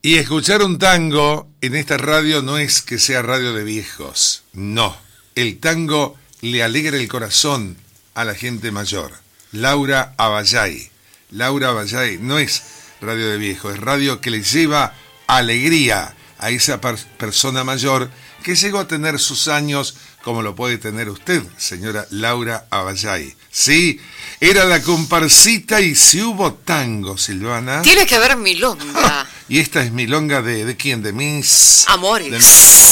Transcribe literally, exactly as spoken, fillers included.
Y escuchar un tango en esta radio no es que sea radio de viejos, no. El tango le alegra el corazón a la gente mayor. Laura Abayay. Laura Abayay no es radio de viejos, es radio que le lleva alegría a esa per- persona mayor que llegó a tener sus años como lo puede tener usted, señora Laura Abayay. Sí, era la comparsita y si hubo tango, Silvana. Tiene que haber milonga. Y esta es milonga de, ¿de quién? De mis... Amores. De mis